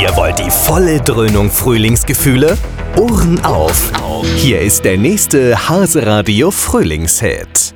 Ihr wollt die volle Dröhnung Frühlingsgefühle? Ohren auf! Hier ist der nächste Hase Radio Frühlingshit.